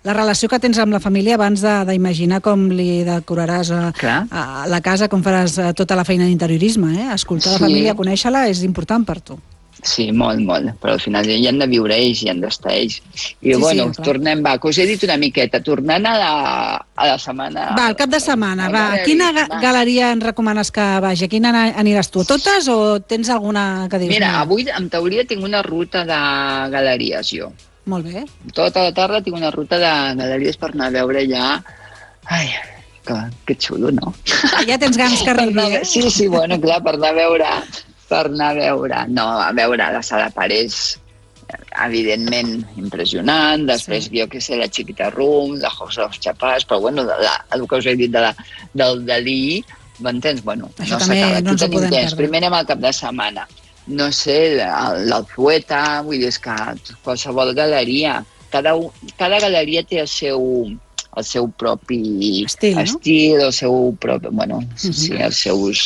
la relació que tens amb la família abans d'imaginar com li decoraràs a la casa, com faràs tota la feina d'interiorisme, escoltar la família, conèixer-la, és important per tu. Sí, molt, però al final hi han de viure ells, hi han d'estar ells. I bueno, tornem, que us he dit una miqueta, tornant a la setmana... Va, al cap de setmana, va. A quina galeria ens recomanes que vagi? A quina aniràs tu? Totes o tens alguna que dius? Mira, avui en teoria tinc una ruta de galeries, jo. Molt bé. Tota la tarda tinc una ruta de galeries per anar a veure ja... Ai, que xulo, no? Ja tens ganes que arribi, Sí, bueno, clar, per anar a veure. No, a veure, la Sala Parés, evidentment impressionant, després jo què sé, la Chiquita Room, la House of Chapàs, però bueno, el que us he dit del Dalí, m'entens? Bueno, no s'acaba, aquí tenim temps. Primer anem al cap de setmana. No sé, l'Alzueta, vull dir, és que qualsevol galeria, cada galeria té el seu propi estil, el seu propi, bueno, sí, els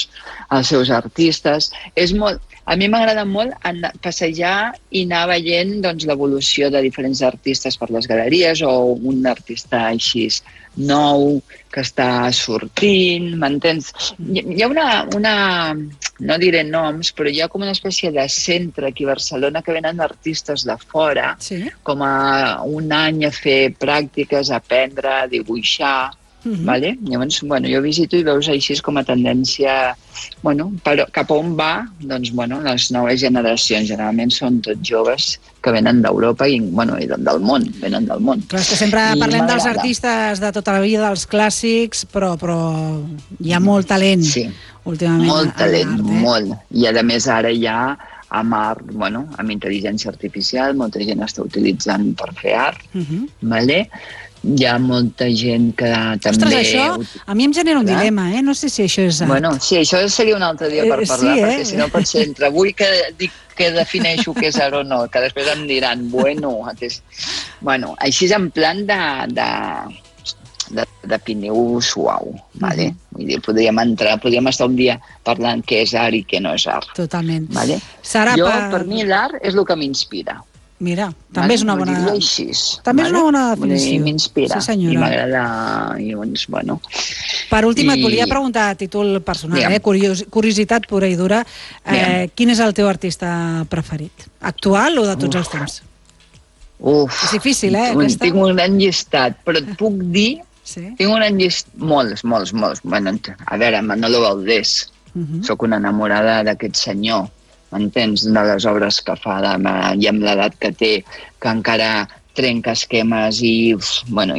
seus artistes. És molt, a mi m'agrada molt passejar i anar veient l'evolució de diferents artistes per les galeries o un artista així nou que està sortint, m'entens? Hi ha una, no diré noms, però hi ha com una espècie de centre aquí a Barcelona que venen artistes de fora, com a un any a fer pràctiques, a aprendre, a dibuixar, vale? Llavors, bueno, jo visito i veus així com a tendència, bueno, cap a on va, doncs, bueno, les noves generacions, generalment són tots joves que venen d'Europa i, bueno, i del món, venen del món. Clar, és que sempre parlem dels artistes de tota la vida, dels clàssics, però hi ha molt talent últimament. Molt talent, molt. I a més ara hi ha amb art, bueno, amb intel·ligència artificial, molta gent està utilitzant per fer art, vale? Hi ha molta gent que també... Ostres, això a mi em genera un dilema, no sé si això és art. Bueno, sí, això seria un altre dia per parlar, perquè si no pot ser entre avui que dic que defineixo què és art o no, que després em diran, bueno, així és en plan de piniu suau, vale? Vull dir, podríem estar un dia parlant què és art i què no és art. Totalment. Jo, per mi, l'art és el que m'inspira. Mira, també és una bona... També és una bona definició. M'inspira i m'agrada, i doncs, bueno... Per últim, et volia preguntar a títol personal, curiositat pura i dura, quin és el teu artista preferit? Actual o de tots els temps? És difícil, Tinc un gran llistat, però et puc dir... Tinc un gran llistat... Molts. A veure, Manolo Valdés. Soc una enamorada d'aquest senyor. M'entens? De les obres que fa i amb l'edat que té, que encara trenca esquemes i, bueno,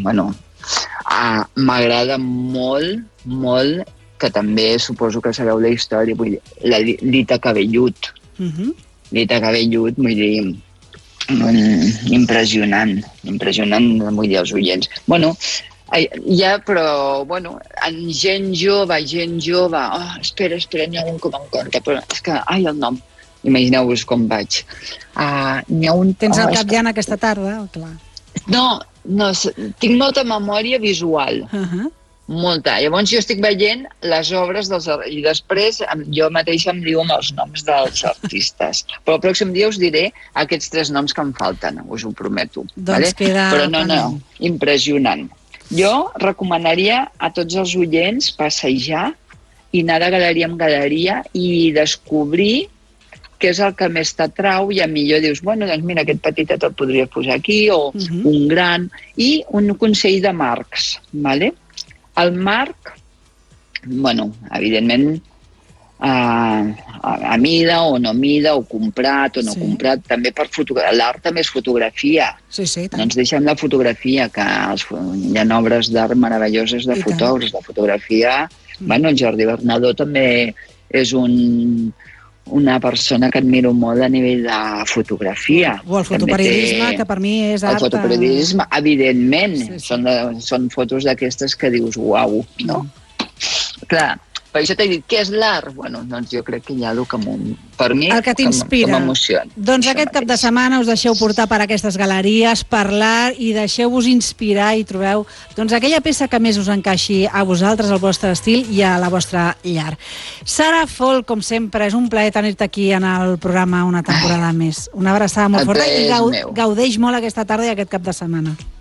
m'agrada molt, que també suposo que sabeu la història, vull dir, la Lita Cabellut. Lita Cabellut, vull dir, impressionant, vull dir, els oients. Bueno, però, bueno, en gent jove, espera, n'hi ha un que me'n compta, però és que, el nom, imagineu-vos com vaig. Tens el cap ja en aquesta tarda, clar. No, tinc molta memòria visual, molta. Llavors jo estic veient les obres i després jo mateixa em diu els noms dels artistes. Però el pròxim dia us diré aquests 3 noms que em falten, us ho prometo. Però no, impressionant. Jo recomanaria a tots els oients passejar i anar de galeria en galeria i descobrir què és el que més t'atrau i millor dius, bueno, doncs mira, aquest petitet el podria posar aquí o un gran. I un consell de marcs, ¿vale? El marc, bueno, evidentment, a mida o no mida, o comprat o no comprat, també per fotografia. L'art també és fotografia. No ens deixem la fotografia, que hi ha obres d'art meravelloses de fotògrafs, de fotografia. Bueno, el Jordi Bernadó també és una persona que admiro molt a nivell de fotografia. O el fotoperiodisme, que per mi és art. El fotoperiodisme, evidentment. Són fotos d'aquestes que dius, uau, no? Clar, per això t'he dit, què és l'art? Bueno, doncs jo crec que hi ha el que per mi m'emociona. Doncs aquest cap de setmana us deixeu portar per aquestes galeries, parlar i deixeu-vos inspirar i trobeu aquella peça que més us encaixi a vosaltres, al vostre estil i a la vostra llar. Sara Folk, com sempre, és un plaer tenir-te aquí en el programa una temporada més. Una abraçada molt forta i gaudeix molt aquesta tarda i aquest cap de setmana.